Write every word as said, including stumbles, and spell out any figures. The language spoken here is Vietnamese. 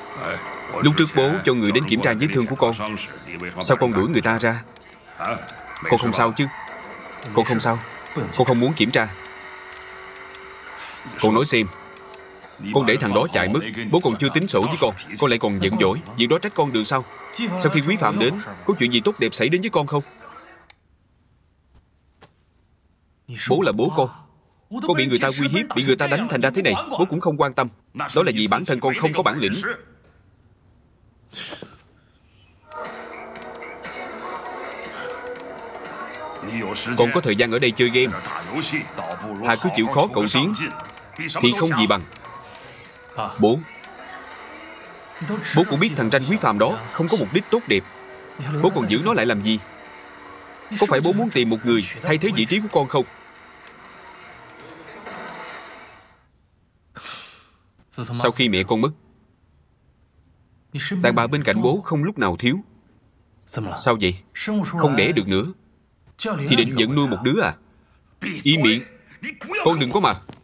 Lúc trước bố cho người đến kiểm tra vết thương của con. Sao con đuổi người ta ra? Con không sao chứ? Con không sao. Con không muốn kiểm tra. Con nói xem, con để thằng đó chạy mất, bố còn chưa tính sổ với con, con lại còn giận dỗi. Việc đó trách con được sao? Sau khi Quý Phạm đến, có chuyện gì tốt đẹp xảy đến với con không? Bố là bố con. Con bị người ta uy hiếp, bị người ta đánh thành ra thế này, bố cũng không quan tâm. Đó là vì bản thân con không có bản lĩnh. Con có thời gian ở đây chơi game, Hà cứ chịu khó cậu tiến thì không gì bằng. Bố Bố cũng biết thằng Tranh Quý Phạm đó không có mục đích tốt đẹp. Bố còn giữ nó lại làm gì? Có phải bố muốn tìm một người thay thế vị trí của con không? Sau khi mẹ con mất, đàn bà bên cạnh bố không lúc nào thiếu. Sao vậy? Không đẻ được nữa thì định nhận nuôi một đứa à? Im miệng. Con đừng có mà.